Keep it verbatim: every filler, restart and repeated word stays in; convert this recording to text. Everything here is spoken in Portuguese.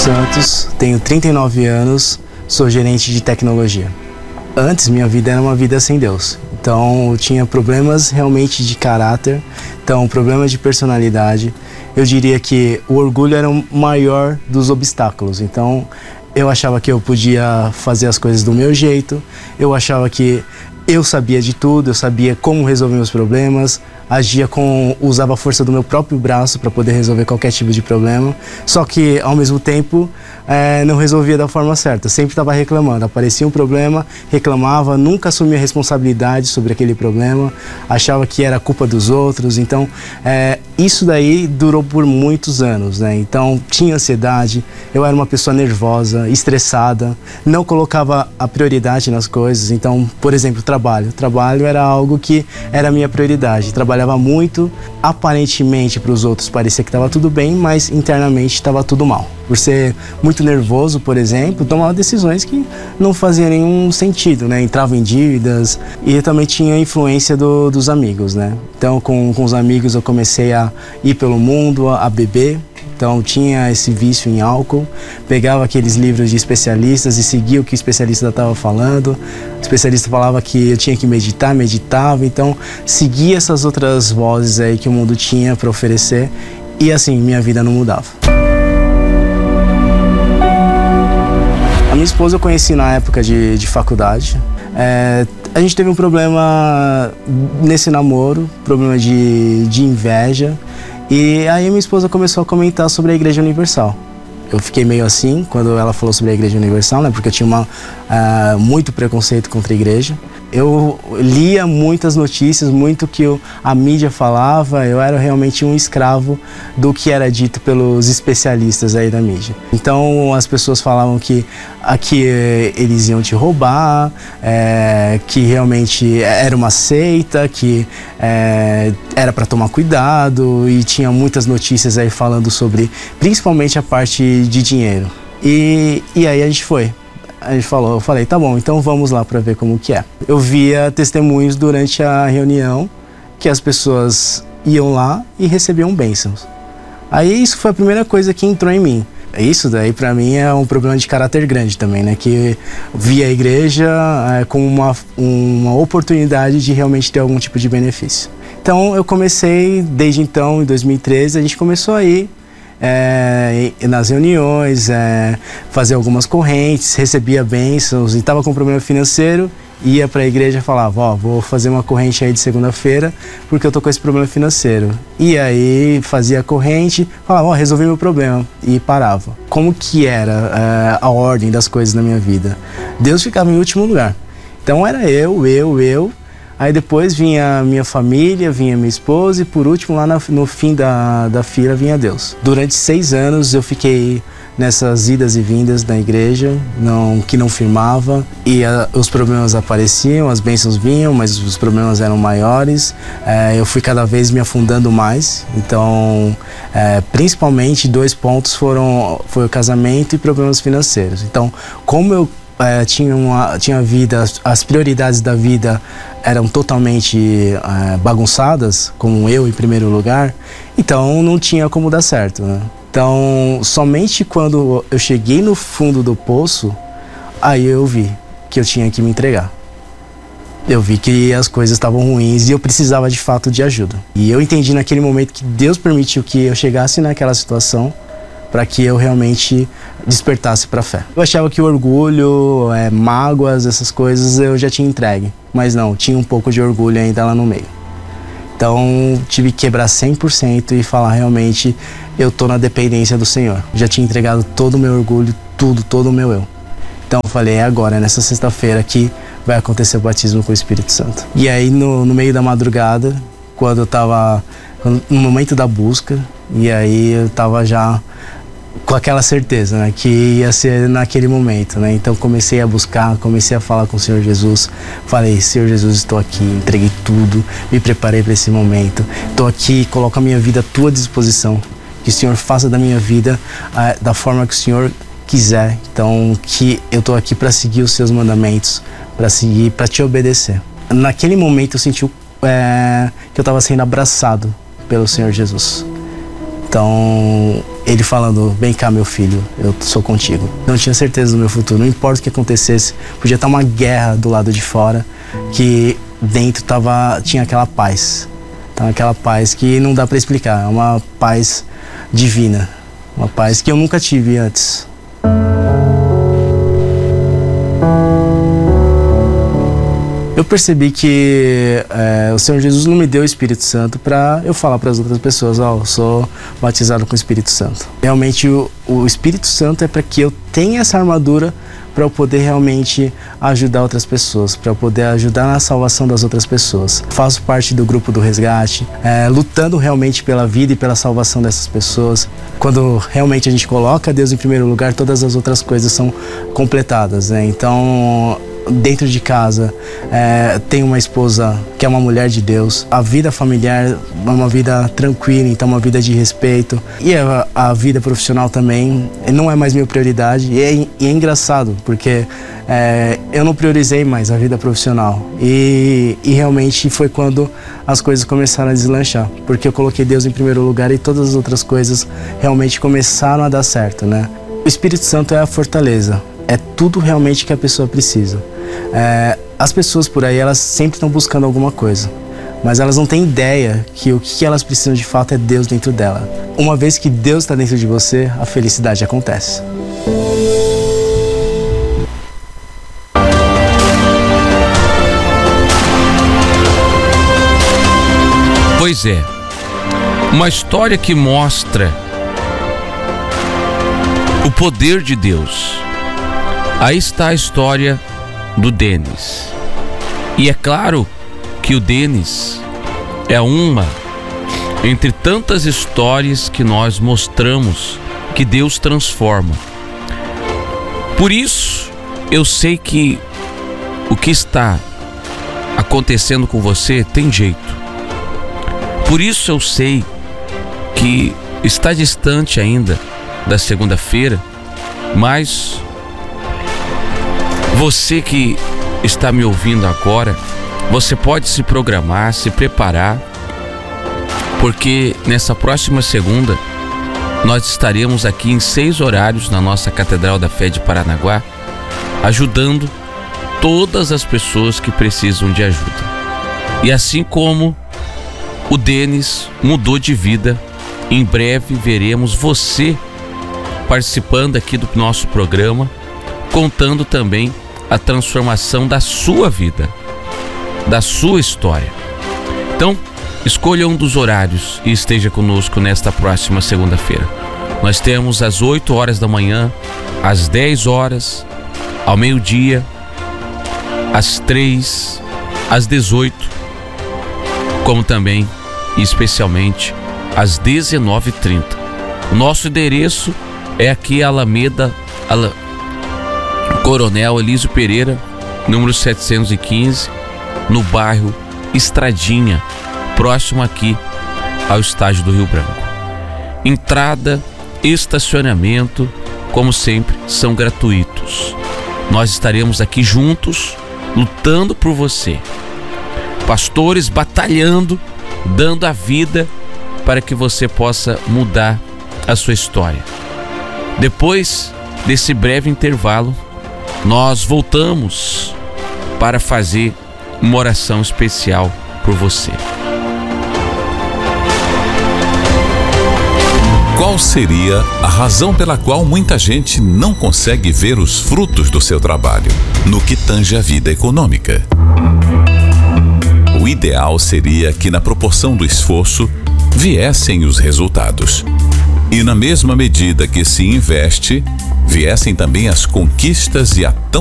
Santos, tenho trinta e nove anos, sou gerente de tecnologia. Antes, minha vida era uma vida sem Deus. Então, eu tinha problemas realmente de caráter, então, problemas de personalidade. Eu diria que o orgulho era o maior dos obstáculos. Então, eu achava que eu podia fazer as coisas do meu jeito, eu achava que eu sabia de tudo, eu sabia como resolver meus problemas, agia com, usava a força do meu próprio braço para poder resolver qualquer tipo de problema, só que ao mesmo tempo é, não resolvia da forma certa, sempre estava reclamando, aparecia um problema, reclamava, nunca assumia responsabilidade sobre aquele problema, achava que era culpa dos outros, então é, isso daí durou por muitos anos, né? Então tinha ansiedade, eu era uma pessoa nervosa, estressada, não colocava a prioridade nas coisas, então, por exemplo, trabalho, trabalho era algo que era a minha prioridade, trabalhava muito, aparentemente para os outros parecia que estava tudo bem, mas internamente estava tudo mal. Por ser muito nervoso, por exemplo, tomava decisões que não faziam nenhum sentido, né? Entrava em dívidas e também tinha influência do, dos amigos, né? Então, com, com os amigos eu comecei a ir pelo mundo, a, a beber. Então, tinha esse vício em álcool, pegava aqueles livros de especialistas e seguia o que o especialista estava falando. O especialista falava que eu tinha que meditar, meditava, então seguia essas outras vozes aí que o mundo tinha para oferecer e assim, minha vida não mudava. A minha esposa eu conheci na época de, de faculdade. É, a gente teve um problema nesse namoro, problema de, de inveja. E aí minha esposa começou a comentar sobre a Igreja Universal. Eu fiquei meio assim quando ela falou sobre a Igreja Universal, né? Porque eu tinha uma, uh, muito preconceito contra a igreja. Eu lia muitas notícias, muito que eu, a mídia falava, eu era realmente um escravo do que era dito pelos especialistas aí da mídia. Então as pessoas falavam que aqui eles iam te roubar, é, que realmente era uma seita, que é, era para tomar cuidado e tinha muitas notícias aí falando sobre, principalmente a parte de dinheiro. E, e aí a gente foi. A gente falou, eu falei, tá bom, então vamos lá para ver como que é. Eu via testemunhos durante a reunião que as pessoas iam lá e recebiam bênçãos. Aí isso foi a primeira coisa que entrou em mim. Isso daí para mim é um problema de caráter grande também, né? Que via a igreja é, como uma, uma oportunidade de realmente ter algum tipo de benefício. Então eu comecei, desde então, em dois mil e treze, a gente começou a ir É, nas reuniões, é, fazer algumas correntes, recebia bênçãos e estava com problema financeiro, ia para a igreja e falava, ó, vou fazer uma corrente aí de segunda-feira porque eu tô com esse problema financeiro. E aí fazia a corrente, falava, ó, resolvi meu problema e parava. Como que era é, a ordem das coisas na minha vida? Deus ficava em último lugar. Então era eu, eu, eu. Aí depois vinha minha família, vinha minha esposa e por último lá na, no fim da, da fila vinha Deus. Durante seis anos eu fiquei nessas idas e vindas da igreja, não, que não firmava e a, os problemas apareciam, as bênçãos vinham, mas os problemas eram maiores. É, eu fui cada vez me afundando mais, então é, principalmente dois pontos foram foi o casamento e problemas financeiros. Então como eu É, tinha, uma, tinha vida, as prioridades da vida eram totalmente é, bagunçadas, como eu em primeiro lugar, então não tinha como dar certo, né? Então, somente quando eu cheguei no fundo do poço, aí eu vi que eu tinha que me entregar. Eu vi que as coisas estavam ruins e eu precisava de fato de ajuda. E eu entendi naquele momento que Deus permitiu que eu chegasse naquela situação para que eu realmente despertasse para a fé. Eu achava que o orgulho, é, mágoas, essas coisas eu já tinha entregue, mas não, tinha um pouco de orgulho ainda lá no meio. Então tive que quebrar cem por cento e falar realmente, eu tô na dependência do Senhor. Já tinha entregado todo o meu orgulho, tudo, todo o meu eu. Então eu falei, é agora, nessa sexta-feira que vai acontecer o batismo com o Espírito Santo. E aí no, no meio da madrugada, quando eu tava no momento da busca, e aí eu tava já com aquela certeza, né, que ia ser naquele momento, né? Então comecei a buscar, comecei a falar com o Senhor Jesus, falei, Senhor Jesus, estou aqui, entreguei tudo, me preparei para esse momento, estou aqui, coloco a minha vida à tua disposição, que o Senhor faça da minha vida uh, da forma que o Senhor quiser, então que eu estou aqui para seguir os seus mandamentos, para seguir, para te obedecer. Naquele momento eu senti uh, que eu estava sendo abraçado pelo Senhor Jesus. Então, ele falando, vem cá meu filho, eu sou contigo. Não tinha certeza do meu futuro, não importa o que acontecesse, podia estar uma guerra do lado de fora, que dentro tava, tinha aquela paz. Então, aquela paz que não dá para explicar, é uma paz divina, uma paz que eu nunca tive antes. Eu percebi que é, o Senhor Jesus não me deu o Espírito Santo para eu falar para as outras pessoas, ó, oh, eu sou batizado com o Espírito Santo. Realmente o, o Espírito Santo é para que eu tenha essa armadura para eu poder realmente ajudar outras pessoas, para eu poder ajudar na salvação das outras pessoas. Faço parte do grupo do resgate, é, lutando realmente pela vida e pela salvação dessas pessoas. Quando realmente a gente coloca Deus em primeiro lugar, todas as outras coisas são completadas, né? Então, dentro de casa, é, tenho uma esposa que é uma mulher de Deus. A vida familiar é uma vida tranquila, então uma vida de respeito. E a, a vida profissional também não é mais minha prioridade. E é, e é engraçado, porque é, eu não priorizei mais a vida profissional. E, e realmente foi quando as coisas começaram a deslanchar. Porque eu coloquei Deus em primeiro lugar e todas as outras coisas realmente começaram a dar certo, né? O Espírito Santo é a fortaleza. É tudo realmente que a pessoa precisa. É, as pessoas por aí, elas sempre estão buscando alguma coisa, mas elas não têm ideia que o que elas precisam de fato é Deus dentro dela. Uma vez que Deus está dentro de você, a felicidade acontece. Pois é, uma história que mostra o poder de Deus. Aí está a história do Denis. E é claro que o Denis é uma entre tantas histórias que nós mostramos que Deus transforma. Por isso, eu sei que o que está acontecendo com você tem jeito. Por isso eu sei que está distante ainda da segunda-feira, mas você que está me ouvindo agora, você pode se programar, se preparar, porque nessa próxima segunda nós estaremos aqui em seis horários na nossa Catedral da Fé de Paranaguá, ajudando todas as pessoas que precisam de ajuda. E assim como o Denis mudou de vida, em breve veremos você participando aqui do nosso programa, contando também a transformação da sua vida, da sua história. Então, escolha um dos horários e esteja conosco nesta próxima segunda-feira. Nós temos às oito horas da manhã, às dez horas, ao meio-dia, às três, às dezoito, como também e especialmente às dezenove e trinta. O nosso endereço é aqui Alameda, Ala... Coronel Elísio Pereira, número setecentos e quinze, no bairro Estradinha, próximo aqui ao estádio do Rio Branco. Entrada, estacionamento, como sempre, são gratuitos. Nós estaremos aqui juntos, lutando por você. Pastores batalhando, dando a vida para que você possa mudar a sua história. Depois desse breve intervalo, nós voltamos para fazer uma oração especial por você. Qual seria a razão pela qual muita gente não consegue ver os frutos do seu trabalho no que tange a vida econômica? O ideal seria que, na proporção do esforço, viessem os resultados. E na mesma medida que se investe, viessem também as conquistas e a tão